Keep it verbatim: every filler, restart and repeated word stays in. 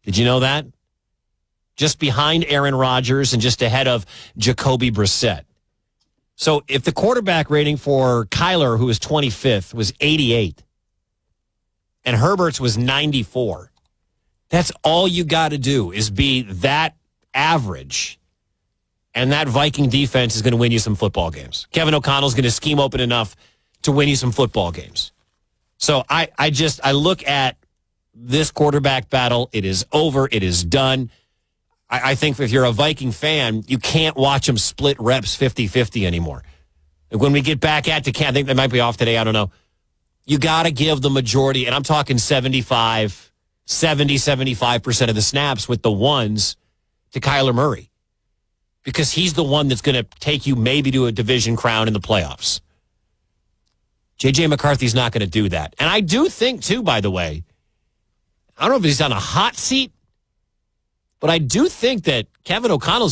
Did you know that? Just behind Aaron Rodgers and just ahead of Jacoby Brissett. So if the quarterback rating for Kyler, who was twenty-fifth, was eighty-eight, and Herbert's was ninety-four, that's all you got to do is be that average, and that Viking defense is going to win you some football games. Kevin O'Connell's going to scheme open enough to win you some football games. So I, I just, I look at this quarterback battle. It is over. It is done. I, I think if you're a Viking fan, you can't watch them split reps fifty-fifty anymore. When we get back at the camp, I think they might be off today. I don't know. You got to give the majority, and I'm talking seventy-five, seventy, seventy-five percent of the snaps with the ones to Kyler Murray, because he's the one that's going to take you maybe to a division crown in the playoffs. J J McCarthy's not going to do that. And I do think, too, by the way, I don't know if he's on a hot seat, but I do think that Kevin O'Connell's